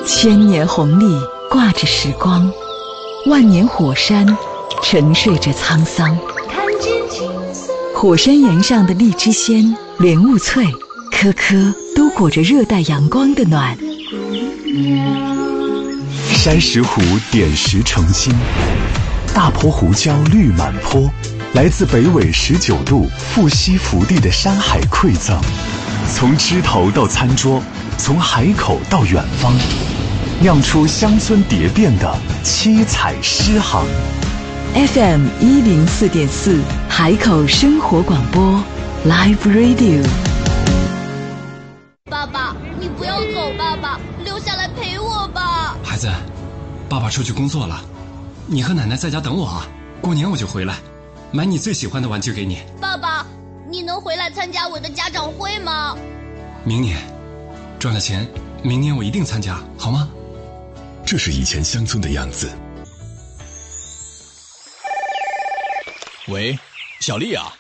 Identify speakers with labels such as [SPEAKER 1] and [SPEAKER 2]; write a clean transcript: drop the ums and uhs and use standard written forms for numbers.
[SPEAKER 1] 千年红利挂着时光，万年火山沉睡着沧桑。
[SPEAKER 2] 看见金色
[SPEAKER 1] 火山岩上的荔枝鲜、莲雾脆，颗颗都裹着热带阳光的暖。
[SPEAKER 3] 山石湖点石成金，大坡胡椒绿满坡，来自北纬19度富硒福地的山海馈赠。从枝头到餐桌，从海口到远方，酿出乡村蝶变的七彩诗行。
[SPEAKER 1] FM 104.4海口生活广播 Live Radio。
[SPEAKER 4] 爸爸，你不要走，爸爸，留下来陪我吧。
[SPEAKER 5] 孩子，爸爸出去工作了，你和奶奶在家等我啊，过年我就回来，买你最喜欢的玩具给你。
[SPEAKER 4] 爸爸，你能回来参加我的家长会吗？
[SPEAKER 5] 明年赚了钱，明年我一定参加，好吗？
[SPEAKER 6] 这是以前乡村的样子。
[SPEAKER 7] 喂，小丽啊，